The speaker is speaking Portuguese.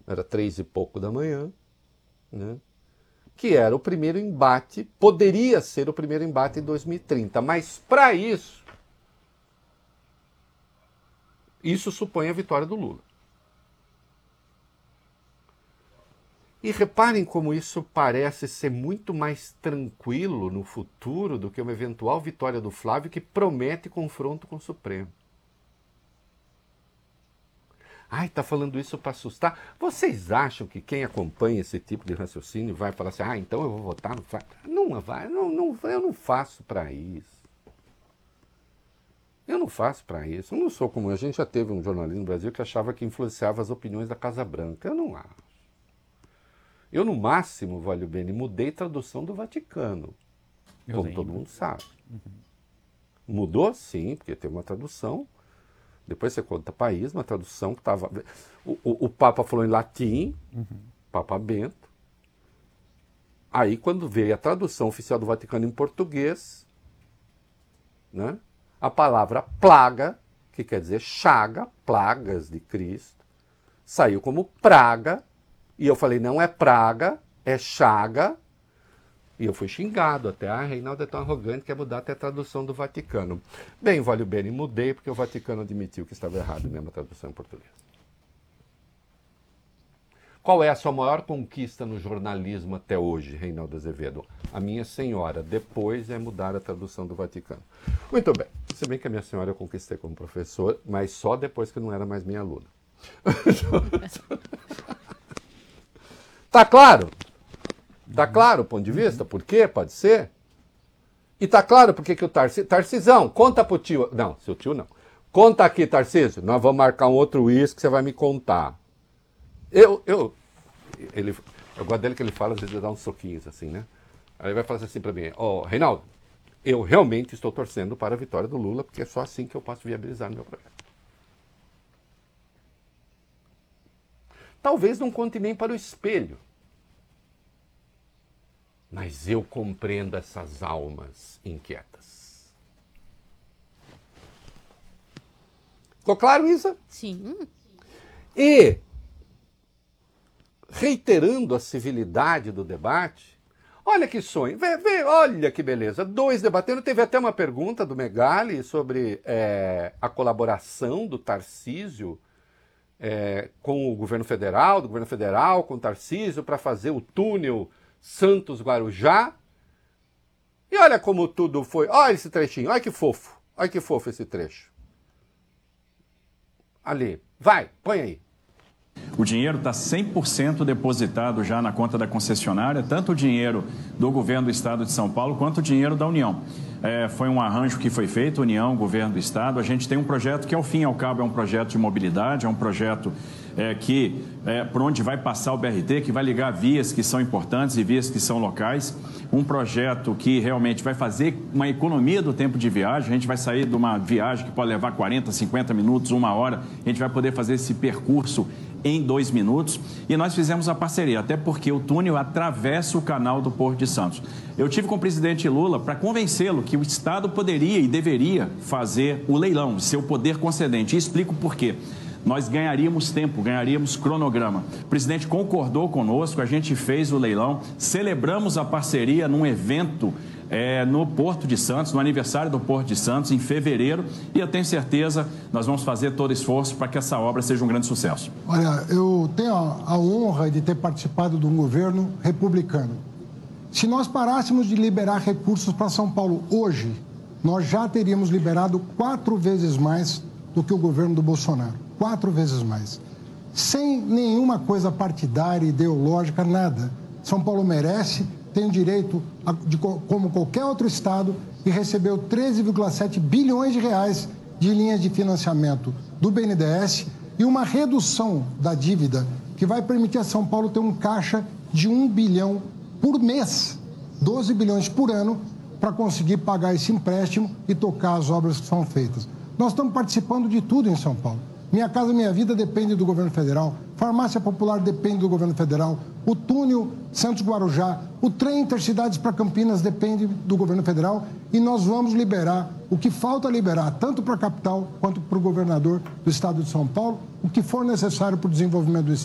era 3 e pouco da manhã, né? Que era o primeiro embate, poderia ser o primeiro embate em 2030, mas para isso supõe a vitória do Lula. E reparem como isso parece ser muito mais tranquilo no futuro do que uma eventual vitória do Flávio, que promete confronto com o Supremo. Ai, tá falando isso para assustar. Vocês acham que quem acompanha esse tipo de raciocínio vai falar assim, então eu vou votar no Flávio? Não vai, eu não faço para isso. Eu não faço para isso. Eu não sou como... A gente já teve um jornalista no Brasil que achava que influenciava as opiniões da Casa Branca. Eu não acho. Eu, no máximo, Valio Bene, mudei tradução do Vaticano. Como todo mundo sabe. Mudou, sim, porque tem uma tradução. Depois você conta país, uma tradução que estava... O Papa falou em latim, Papa Bento. Aí, quando veio a tradução oficial do Vaticano em português, né, a palavra plaga, que quer dizer chaga, plagas de Cristo, saiu como praga. E eu falei, não é praga, é chaga. E eu fui xingado até. Reinaldo é tão arrogante que quer mudar até a tradução do Vaticano. Bem, Valio Bene, mudei porque o Vaticano admitiu que estava errado mesmo a tradução em português. Qual é a sua maior conquista no jornalismo até hoje, Reinaldo Azevedo? A minha senhora. Depois é mudar a tradução do Vaticano. Muito bem. Se bem que a minha senhora eu conquistei como professor, mas só depois que não era mais minha aluna. Tá claro? Tá claro o ponto de vista? Por quê? Pode ser? E tá claro por que o Tarcisão, conta pro tio... Não, seu tio não. Conta aqui, Tarcísio. Nós vamos marcar um outro uísque que você vai me contar. Eu gosto dele que ele fala, às vezes ele dá uns soquinhos assim, né? Aí ele vai falar assim pra mim, Reinaldo, eu realmente estou torcendo para a vitória do Lula, porque é só assim que eu posso viabilizar meu projeto. Talvez não conte nem para o espelho. Mas eu compreendo essas almas inquietas. Ficou claro, Isa? Sim. E, reiterando a civilidade do debate, olha que sonho, olha que beleza, 2 debatendo, teve até uma pergunta do Megali sobre a colaboração do Tarcísio com o governo federal, do governo federal com o Tarcísio para fazer o túnel Santos-Guarujá. E olha como tudo foi. Olha esse trechinho, olha que fofo esse trecho. Ali, vai, põe aí. O dinheiro está 100% depositado já na conta da concessionária, tanto o dinheiro do governo do estado de São Paulo quanto o dinheiro da União. Foi um arranjo que foi feito, União, governo do estado. A gente tem um projeto que, ao fim e ao cabo, é um projeto de mobilidade, é um projeto por onde vai passar o BRT, que vai ligar vias que são importantes e vias que são locais. Um projeto que realmente vai fazer uma economia do tempo de viagem. A gente vai sair de uma viagem que pode levar 40, 50 minutos, 1 hora. A gente vai poder fazer esse percurso em 2 minutos, e nós fizemos a parceria, até porque o túnel atravessa o canal do Porto de Santos. Eu tive com o presidente Lula para convencê-lo que o Estado poderia e deveria fazer o leilão, ser o poder concedente, e explico por quê. Nós ganharíamos tempo, ganharíamos cronograma. O presidente concordou conosco, a gente fez o leilão, celebramos a parceria num evento no Porto de Santos, no aniversário do Porto de Santos, em fevereiro, e eu tenho certeza nós vamos fazer todo esforço para que essa obra seja um grande sucesso. Olha, eu tenho a honra de ter participado de um governo republicano. Se nós parássemos de liberar recursos para São Paulo hoje, nós já teríamos liberado 4 vezes mais do que o governo do Bolsonaro. 4 vezes mais. Sem nenhuma coisa partidária, ideológica, nada. São Paulo merece, tem o direito, como qualquer outro estado, e recebeu 13,7 bilhões de reais de linhas de financiamento do BNDES e uma redução da dívida que vai permitir a São Paulo ter um caixa de 1 bilhão por mês, 12 bilhões por ano, para conseguir pagar esse empréstimo e tocar as obras que são feitas. Nós estamos participando de tudo em São Paulo. Minha Casa Minha Vida depende do governo federal, Farmácia Popular depende do governo federal, o túnel Santos-Guarujá, o trem Intercidades para Campinas depende do governo federal, e nós vamos liberar o que falta liberar, tanto para a capital quanto para o governador do estado de São Paulo, o que for necessário para o desenvolvimento do estado.